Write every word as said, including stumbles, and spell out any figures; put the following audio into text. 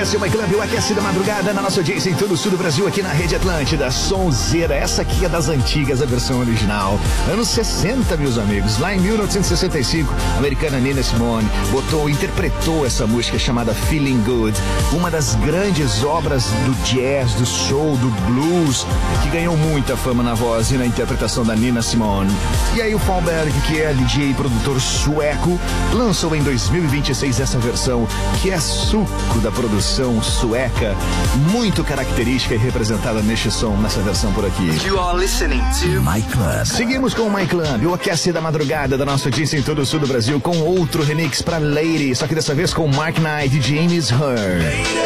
Brasil, My Club, o Aquece da Madrugada, na nossa audiência em todo o sul do Brasil, aqui na Rede Atlântida. Sonzeira, essa aqui é das antigas, a versão original. Anos sessenta, meus amigos. Lá em mil novecentos e sessenta e cinco, a americana Nina Simone botou, interpretou essa música chamada Feeling Good, uma das grandes obras do jazz, do soul, do blues, que ganhou muita fama na voz e na interpretação da Nina Simone. E aí o Fallberg, que é D J e produtor sueco, lançou em dois mil e vinte e seis essa versão, que é suco da produção sueca, muito característica e representada neste som, nessa versão por aqui. You are listening to My Club. Seguimos com o My Club, o Aquece da Madrugada da nossa audiência em todo o sul do Brasil, com outro remix pra Lady, só que dessa vez com Mark Knight e James Hurd.